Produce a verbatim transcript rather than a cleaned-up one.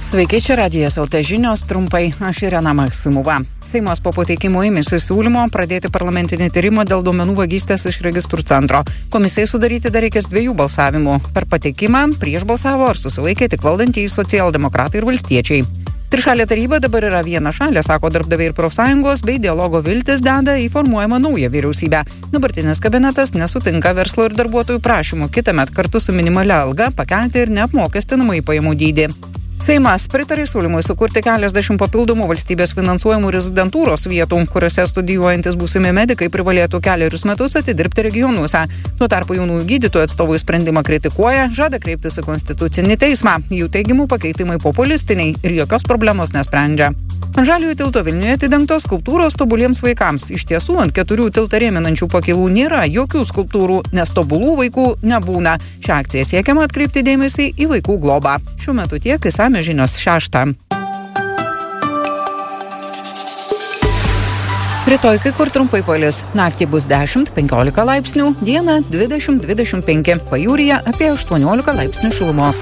Sveiki, čia Radijas L T žinios, trumpai, aš Irena Maksimova. Seimas po pateikimo ėmėsi siūlymo pradėti parlamentinį tyrimą dėl duomenų vagystės iš registrų centro. Komisijai sudaryti dar reikės dviejų balsavimų. Per pateikimą prieš balsavo ar susilaikė tik valdantieji socialdemokratai ir valstiečiai. Trišalė taryba dabar yra viena šalė, sako darbdaviai ir profsąjungos, bei dialogo viltis deda į formuojamą naują vyriausybę. Dabartinis kabinetas nesutinka verslo ir darbuotojų prašymų kitąmet kartu su minimalia alga pakelti ir neapmokestinamąjį pajamų dydį. Seimas pritarė siūlymui sukurti keliasdešimt papildomų valstybės finansuojamų rezidentūros vietų, kuriuose studijuojantis būsimi medikai privalėtų keliarius metus atidirbti regionuose. Tuo tarpu jaunųjų gydytojų atstovų sprendimą kritikuoja, žada kreiptis į konstitucinį teismą. Jų teigimų pakeitimai populistiniai ir jokios problemos nesprendžia. Ant Žaliojo tilto Vilniuje atidengtos skulptūros tobuliems vaikams. Iš tiesų, ant keturių tiltą rėminančių pakilų nėra jokių skulptūrų, nes tobulų vaikų nebūna. Šią akciją siekiama atkreipti dėmesį į vaikų globą. Šiuo metu tiek, išsamios žinios šeštą. Rytoj kai kur trumpai palis. Naktį bus dešimt penkiolika laipsnių, dieną dvidešimt dvidešimt penki, pajūryje apie aštuoniolika laipsnių šilumos.